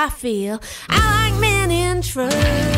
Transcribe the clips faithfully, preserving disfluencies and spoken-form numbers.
I feel I like men in truth.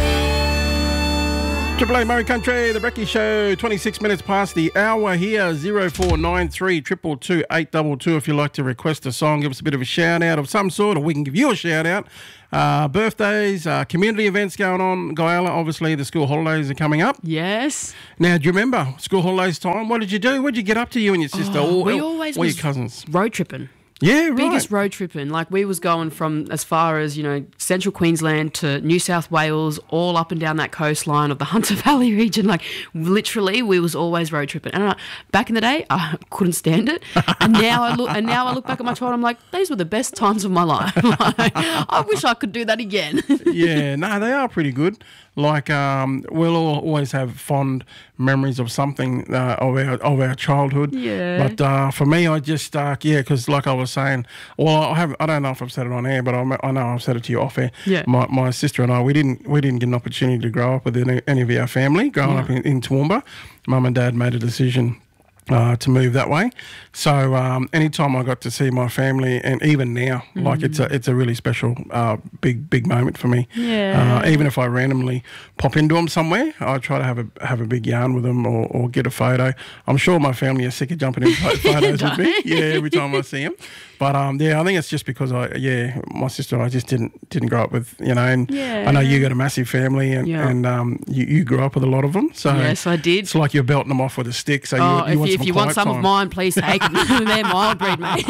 Triple A Murray Country, the Brekkie Show, twenty-six minutes past the hour here, zero four nine three, two two two, eight two two if you'd like to request a song, give us a bit of a shout out of some sort, or we can give you a shout out. Uh, birthdays, uh, community events going on. Guyala, obviously the school holidays are coming up. Yes. Now, do you remember school holidays time? What did you do? What did you get up to, you and your sister? Oh, or, we or, always or your was cousins? Road tripping. Yeah, right. Biggest road tripping. Like, we was going from as far as, you know, central Queensland to New South Wales, all up and down that coastline of the Hunter Valley region. Like, literally, we was always road tripping. And uh, back in the day, I couldn't stand it. And now I look, and now I look back at my child, I'm like, these were the best times of my life. Like, I wish I could do that again. Yeah, no, they are pretty good. Like, um, we'll all always have fond memories of something uh, of our of our childhood. Yeah. But uh, for me, I just uh, yeah, because like I was saying, well, I have I don't know if I've said it on air, but I'm, I know I've said it to you off air. Yeah. My my sister and I, we didn't we didn't get an opportunity to grow up with any, any of our family growing Yeah. up in, in Toowoomba. Mum and Dad made a decision Uh, to move that way. So um, anytime I got to see my family, and even now, mm. like it's a it's a really special, uh, big big moment for me. Yeah. Uh, even if I randomly pop into them somewhere, I try to have a have a big yarn with them or, or get a photo. I'm sure my family are sick of jumping in photos with me. Yeah, every time I see them. But um, yeah, I think it's just because I yeah, my sister and I just didn't didn't grow up with, you know, and Yeah. I know you got a massive family, and Yeah. and um, you, you grew up with a lot of them. So Yes, I did. It's like you're belting them off with a stick. So Oh, you, you if want you, some if you want quiet some time. of mine, please take them. They're mild breed, mate.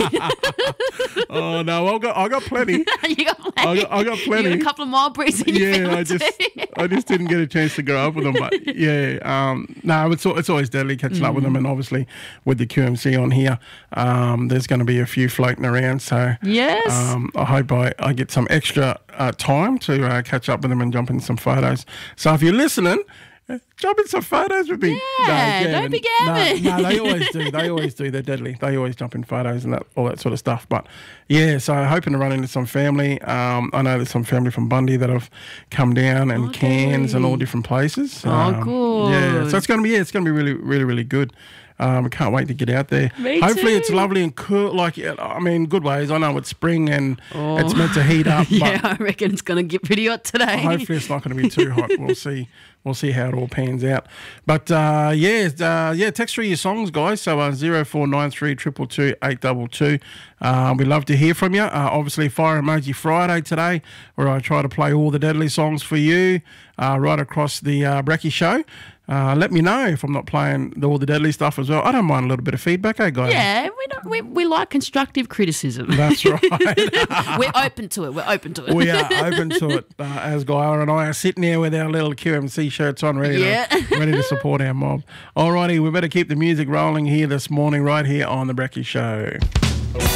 Oh no, I got I got plenty. you got plenty. I got, I got plenty. You got a couple of mild breeds in your Yeah, family I just too. I just didn't get a chance to grow up with them. But yeah, um, no, it's al- it's always deadly catching up with them, and obviously with the Q M C on here, um, there's going to be a few floating around. So Yes. um, I hope I, I get some extra uh, time to uh, catch up with them and jump in some photos. So if you're listening, uh, jump in some photos with me. Yeah, Gavin. don't be Gavin. No, no, they always do. They always do. They're deadly. They always jump in photos and that, all that sort of stuff. But yeah, so hoping to run into some family. Um, I know there's some family from Bundy that have come down, and Okay. Cairns and all different places. Oh, Um, good. Yeah, so it's going to be yeah, it's going to be really, really, really good. Um, I can't wait to get out there. Me Hopefully too. it's lovely and cool. Like, I mean, good ways. I know it's spring and it's meant to heat up. yeah, But I reckon it's going to get pretty hot today. hopefully it's not going to be too hot. We'll see. We'll see how it all pans out. But uh, yeah, uh, yeah. Text through your songs, guys. So uh, zero four nine three two two two eight two two. Uh, we'd love to hear from you. Uh, obviously, Fire Emoji Friday today, where I try to play all the deadly songs for you uh, right across the uh, Brekkie Show. Uh, let me know if I'm not playing the, all the deadly stuff as well. I don't mind a little bit of feedback, eh, guys? Yeah, we don't. We, we like constructive criticism. That's right. We're open to it. We're open to it. We are open to it, uh, as Guy and I are sitting here with our little Q M C shirts on, ready, Yeah. to, ready to support our mob. Alrighty, we better keep the music rolling here this morning, right here on The Brekkie Show.